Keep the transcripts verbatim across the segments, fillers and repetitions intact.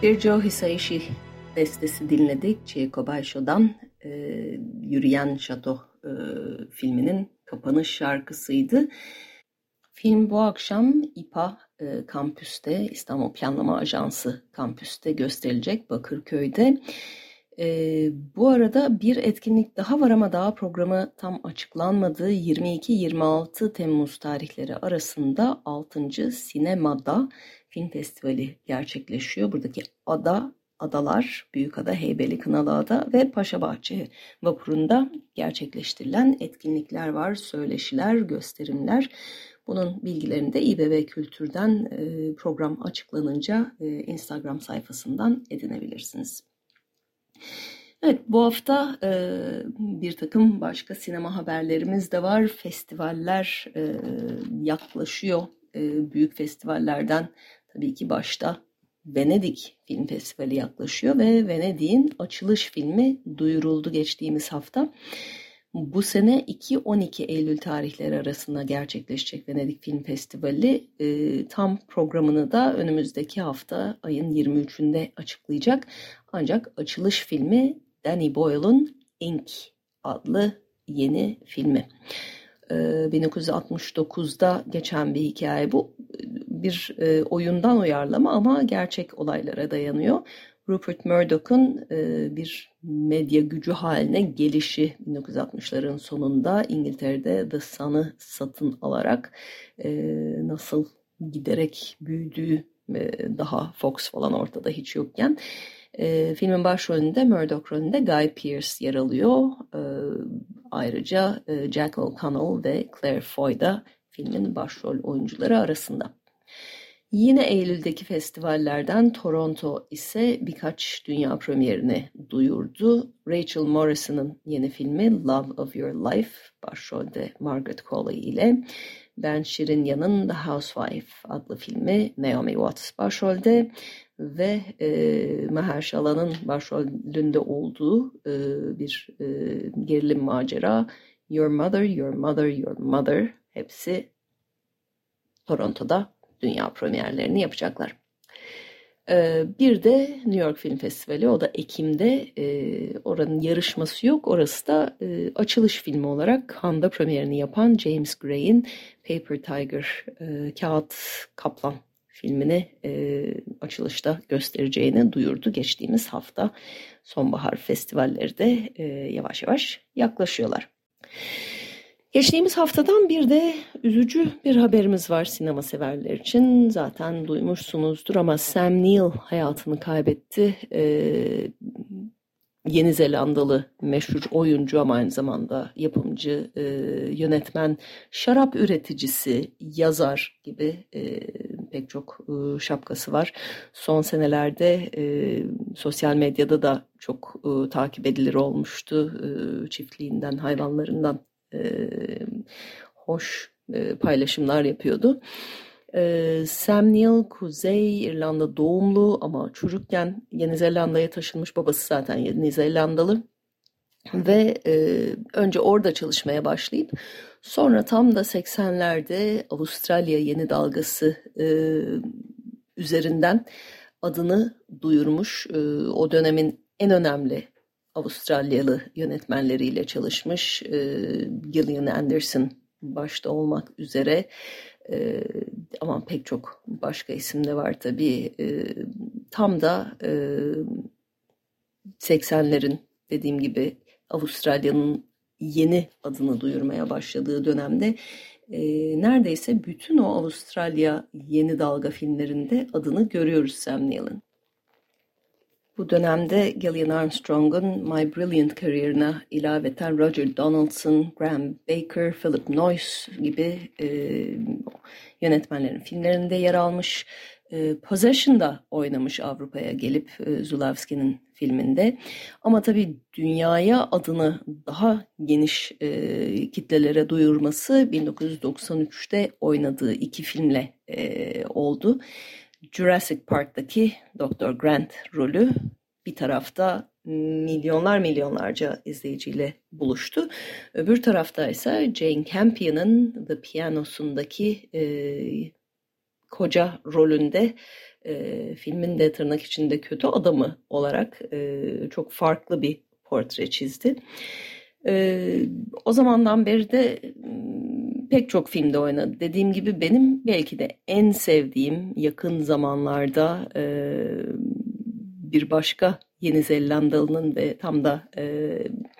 Bir Joe Hisaishi bestesi dinledik. Chieko Baisho'dan e, Yürüyen Şato e, filminin kapanış şarkısıydı. Film bu akşam İPA e, kampüste, İstanbul Planlama Ajansı kampüste gösterilecek Bakırköy'de. E, bu arada bir etkinlik daha var ama daha programı tam açıklanmadı. yirmi iki yirmi altı Temmuz tarihleri arasında altıncı Sinema'da film festivali gerçekleşiyor. Buradaki ada, adalar, Büyükada, Heybeli, Kınalıada ve Paşabahçe vapurunda gerçekleştirilen etkinlikler var, söyleşiler, gösterimler. Bunun bilgilerini de İBB Kültür'den e, program açıklanınca e, Instagram sayfasından edinebilirsiniz. Evet, bu hafta e, bir takım başka sinema haberlerimiz de var. Festivaller e, yaklaşıyor. E, büyük festivallerden tabii ki başta Venedik Film Festivali yaklaşıyor ve Venedik'in açılış filmi duyuruldu geçtiğimiz hafta. Bu sene iki on iki Eylül tarihleri arasında gerçekleşecek Venedik Film Festivali e, tam programını da önümüzdeki hafta ayın yirmi üçünde açıklayacak. Ancak açılış filmi Danny Boyle'un Ink adlı yeni filmi. E, bin dokuz yüz altmış dokuzda geçen bir hikaye bu. Bir e, oyundan uyarlama ama gerçek olaylara dayanıyor. Rupert Murdoch'un e, bir medya gücü haline gelişi bin dokuz yüz altmışların sonunda İngiltere'de The Sun'ı satın alarak e, nasıl giderek büyüdüğü e, daha Fox falan ortada hiç yokken e, filmin başrolünde Murdoch rolünde Guy Pearce yer alıyor. E, ayrıca e, Jack O'Connell ve Claire Foy da filmin başrol oyuncuları arasında. Yine Eylül'deki festivallerden Toronto ise birkaç dünya premierini duyurdu. Rachel Morrison'ın yeni filmi Love of Your Life, başrolde Margaret Qualley ile Ben Shirinya'nın The Housewife adlı filmi Naomi Watts başrolde ve e, Mahershala'nın başrolünde olduğu e, bir e, gerilim macera Your Mother, Your Mother, Your Mother hepsi Toronto'da dünya premierlerini yapacaklar. Ee, bir de New York Film Festivali, o da Ekim'de. Ee, oranın yarışması yok. Orası da e, açılış filmi olarak Cannes'da premierini yapan James Gray'in Paper Tiger, e, Kağıt Kaplan filmini e, açılışta göstereceğini duyurdu geçtiğimiz hafta. Sonbahar festivalleri de e, yavaş yavaş yaklaşıyorlar. Geçtiğimiz haftadan bir de üzücü bir haberimiz var sinema severler için. Zaten duymuşsunuzdur ama Sam Neill hayatını kaybetti. Ee, Yeni Zelandalı meşhur oyuncu ama aynı zamanda yapımcı, e, yönetmen, şarap üreticisi, yazar gibi e, pek çok e, şapkası var. Son senelerde e, sosyal medyada da çok e, takip edilir olmuştu. E, çiftliğinden, hayvanlarından Ee, hoş e, paylaşımlar yapıyordu. Ee, Sam Neill Kuzey İrlanda doğumlu ama çocukken Yeni Zelanda'ya taşınmış. Babası zaten Yeni Zelandalı ve e, önce orada çalışmaya başlayıp sonra tam da seksenlerde Avustralya yeni dalgası e, üzerinden adını duyurmuş. E, o dönemin en önemli Avustralyalı yönetmenleriyle çalışmış. E, Gillian Anderson başta olmak üzere e, ama pek çok başka isim de var tabii. E, tam da e, seksenlerin dediğim gibi Avustralya'nın yeni adını duyurmaya başladığı dönemde e, neredeyse bütün o Avustralya yeni dalga filmlerinde adını görüyoruz Sam Neill'in. Bu dönemde Gillian Armstrong'un My Brilliant Career'ına ilaveten Roger Donaldson, Graham Baker, Philip Noyce gibi e, yönetmenlerin filmlerinde yer almış. E, Possession'da oynamış Avrupa'ya gelip e, Zulawski'nin filminde. Ama tabii dünyaya adını daha geniş e, kitlelere duyurması bin dokuz yüz doksan üçte oynadığı iki filmle e, oldu. Jurassic Park'taki Doktor Grant rolü bir tarafta milyonlar milyonlarca izleyiciyle buluştu. Öbür tarafta ise Jane Campion'ın The Piano'sundaki e, koca rolünde e, filmin de tırnak içinde kötü adamı olarak e, çok farklı bir portre çizdi. E, o zamandan beri de m, pek çok filmde oynadı. Dediğim gibi benim belki de en sevdiğim yakın zamanlarda e, bir başka Yeni Zelandalı'nın ve tam da e,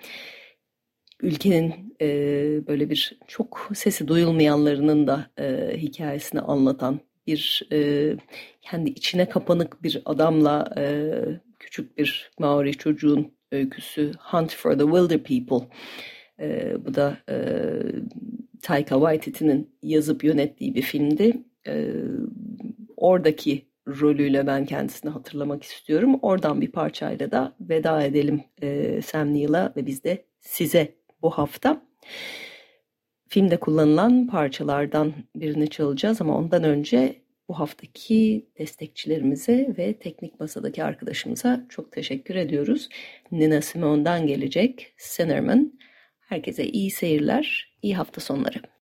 ülkenin e, böyle bir çok sesi duyulmayanlarının da e, hikayesini anlatan bir e, kendi içine kapanık bir adamla e, küçük bir Maori çocuğun öyküsü Hunt for the Wilder People. E, bu da e, Taika Waititi'nin yazıp yönettiği bir filmdi. E, oradaki rolüyle ben kendisini hatırlamak istiyorum. Oradan bir parçayla da veda edelim e, Sam Neill'a ve biz de size bu hafta. Filmde kullanılan parçalardan birini çalacağız ama ondan önce bu haftaki destekçilerimize ve teknik masadaki arkadaşımıza çok teşekkür ediyoruz. Nina Simone'dan gelecek Sinnerman. Herkese iyi seyirler, iyi hafta sonları.